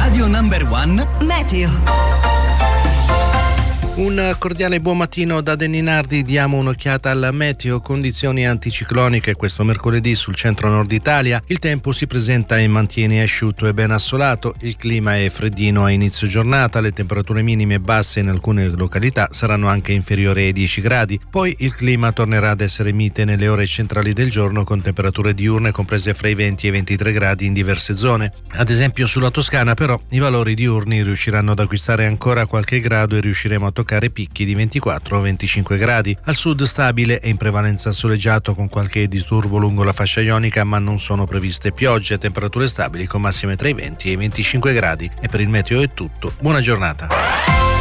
Radio Number One Meteo. Un cordiale buon mattino da Deninardi, diamo un'occhiata al meteo. Condizioni anticicloniche questo mercoledì sul centro-nord Italia. Il tempo si presenta e mantiene asciutto e ben assolato. Il clima è freddino a inizio giornata, le temperature minime basse in alcune località saranno anche inferiori ai 10 gradi. Poi il clima tornerà ad essere mite nelle ore centrali del giorno, con temperature diurne comprese fra i 20 e i 23 gradi in diverse zone. Ad esempio sulla Toscana però i valori diurni riusciranno ad acquistare ancora qualche grado e riusciremo a toccare picchi di 24 o 25 gradi. Al sud stabile e in prevalenza soleggiato con qualche disturbo lungo la fascia ionica, ma non sono previste piogge, temperature stabili con massime tra i 20 e i 25 gradi. E per il meteo è tutto. Buona giornata.